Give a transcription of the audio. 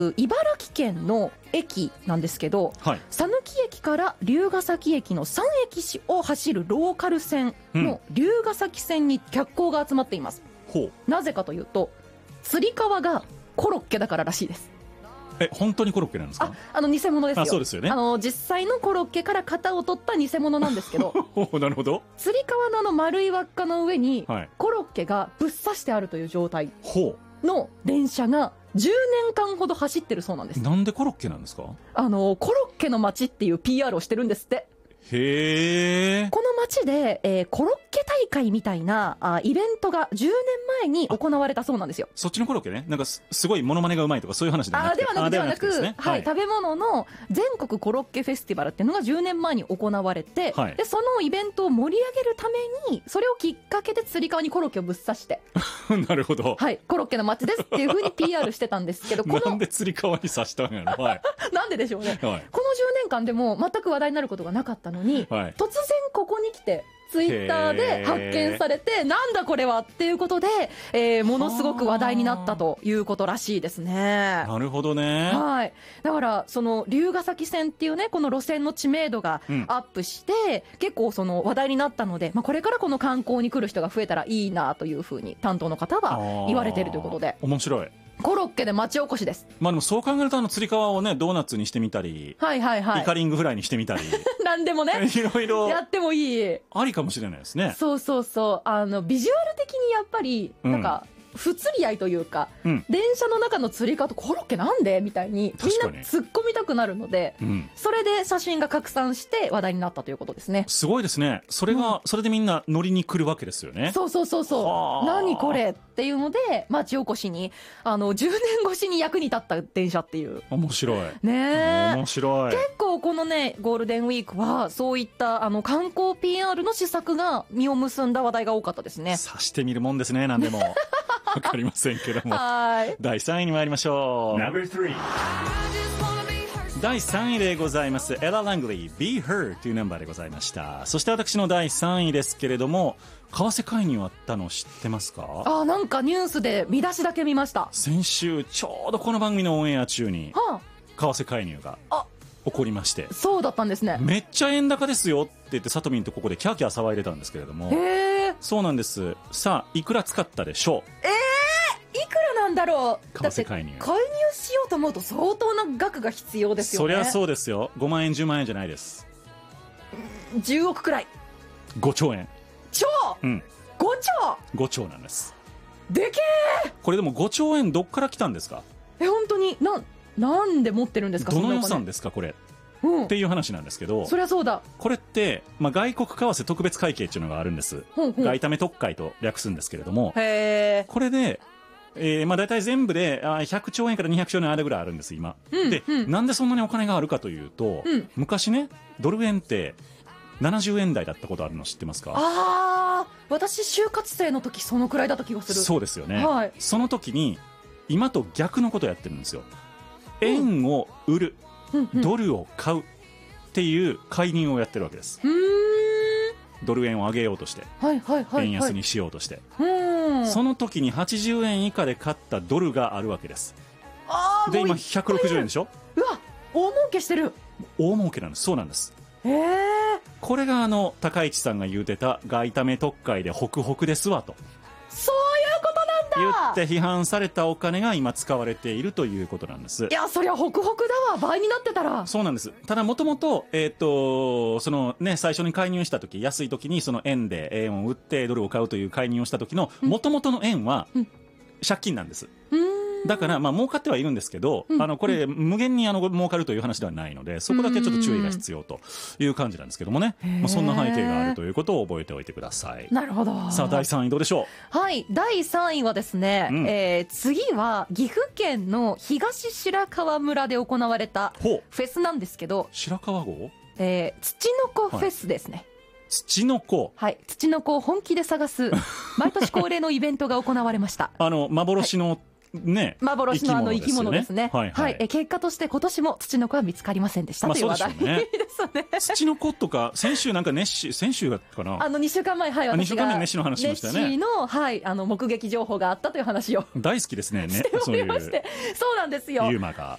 茨城県の駅なんですけど、 はい、 佐貫駅から龍ケ崎駅の3駅を走るローカル線の龍ヶ崎線に脚光が集まっています、なぜかというとつり革がコロッケだかららしいです。 本当にコロッケなんですか？ 偽物ですよ。 そうですよね。 実際のコロッケから型を取った偽物なんですけどなるほど。 つり革の丸い輪っかの上に、 はい、 コロッケがぶっ刺してあるという状態の電車が10年間ほど走ってるそうなんです。 なんでコロッケなんですか？コロッケの街っていう PR をしてるんですって。 へー。 この街で、コロッケ大会みたいなイベントが10年前に行われたそうなんですよ。 そっちのコロッケね。なんかすごいモノマネがうまいとかそういう話ではなくて、 ではなく、はい、食べ物の全国コロッケフェスティバルっていうのが10年前に行われて、はい、でそのイベントを盛り上げるためにそれをきっかけでつり革にコロッケをぶっ刺してなるほど、 はい、コロッケの街ですっていう風に PR してたんですけどなんでつり革に刺したんやろ、はい、 なんででしょうね、はい、この10年間でも全く話題になることがなかったのに、はい、突然ここに来てツイッターで発見されて、なんだこれはっていうことで、ものすごく話題になったということらしいですね。 なるほどね。 はい。だからその龍ヶ崎線っていうね、この路線の知名度がアップして、結構その話題になったので、これからこの観光に来る人が増えたらいいなというふうに担当の方は言われているということで。 面白い。 コロッケで町おこしです。 でもそう考えるとつり革をねドーナツにしてみたり、 はいはいはい、 イカリングフライにしてみたりなんでもねいろいろやってもいい、 ありかもしれないですね。 そうそうそう、ビジュアル的にやっぱりなんか、不釣り合いというか、電車の中のつり革とコロッケなんでみたいにみんな突っ込みたくなるので、それで写真が拡散して話題になったということですね。 すごいですね。それでみんな乗りに来るわけですよね。 そうそうそうそう、何これっていうので町おこしに10年越しに役に立った電車っていう。 面白いね。 面白い。 結構このねゴールデンウィークはそういった観光 PR の施策が実を結んだ話題が多かったですね。 さしてみるもんですね、何でもわかりませんけども第3位に参りましょう。第3位でございます。エラ・ラングリー Be Her というナンバーでございました。そして私の第3位ですけれども、為替介入あったの知ってますか？ なんかニュースで見出しだけ見ました。 先週ちょうどこの番組のオンエア中に為替介入が起こりまして、 そうだったんですね。 めっちゃ円高ですよって言ってさとみんとここでキャーキャー騒いでたんですけれども、そうなんです。さあいくら使ったでしょう？ いくらなんだろう。 為替介入しようと思うと相当な額が必要ですよね。 そりゃそうですよ。5万円10万円じゃないです。 10億くらい。 5兆円。 5兆なんです。 でけー。 これでも5兆円どっから来たんですか？ 本当になんで持ってるんですか？ どの予算ですかこれ、っていう話なんですけど、 そりゃそうだ。 これって、外国為替特別会計っていうのがあるんです。外為特会と略すんですけれども、これで大体全部で100兆円から200兆円あるぐらいあるんです今、で、なんでそんなにお金があるかというと、昔ねドル円って70円台だったことあるの知ってますか？ 私就活生の時そのくらいだった気がする。 そうですよね、その時に今と逆のことをやってるんですよ。円を売る、ドルを買うっていう介入をやってるわけです。ドル円を上げようとして、円安にしようとして、その時に80円以下で買ったドルがあるわけです。で今160円でしょ。 うわ、大儲けしてる。 大儲けなんです。そうなんです。これが高市さんが言うてた外為特会でホクホクですわと、 そういうことなんだ言って批判されたお金が今使われているということなんです。 いや、そりゃホクホクだわ。倍になってたら。 そうなんです。ただもともとそのね最初に介入した時、安い時にその円で円を売ってドルを買うという介入をした時のもともとの円は借金なんです。だから儲かってはいるんですけど、これ無限に儲かるという話ではないので、そこだけちょっと注意が必要という感じなんですけどもね、そんな背景があるということを覚えておいてください。 なるほど。 さあ第3位どうでしょう？はい、第3位はですね、次は岐阜県の東白川村で行われたフェスなんですけど、 白川郷、 土の子フェスですね。 土の子、 はい、土の子を本気で探す毎年恒例のイベントが行われました。 幻のね、 幻の生き物ですね。 はいはい。 結果として今年もツチノコは見つかりませんでしたという話題ですね。 ツチノコとか先週なんか先週だったかな。 2週間前、はい、 2週間前ネッシーの話しましたよね。 ネッシーの、はい、目撃情報があったという話を大好きですね。 しておりまして、そうなんですよ。 ユーマが